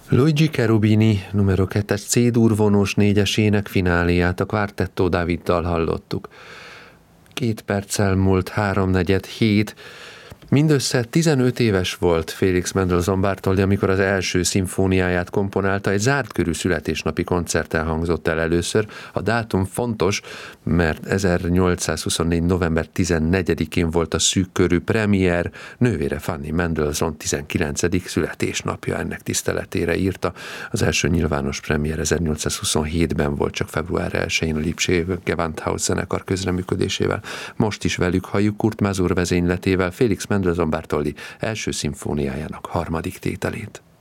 Luigi Cherubini numero 2-es C-dur vonós négyesének fináléját a Quartetto Daviddal hallottuk. 2 perccel múlt 3:47. Mindössze 15 éves volt Félix Mendelssohn Bartholdy, amikor az első szimfóniáját komponálta. Egy zárt körű születésnapi koncerten hangzott el először. A dátum fontos, mert 1824. november 14-én volt a szűk körű premier, nővére Fanny Mendelssohn 19. születésnapja, ennek tiszteletére írta. Az első nyilvános premier 1827-ben volt, csak február 1-én a Lipcsé Gewandhaus zenekar közreműködésével. Most is velük halljuk Kurt Masur vezényletével Félix Mendelssohn Bartholdy első szimfóniájának harmadik tételét.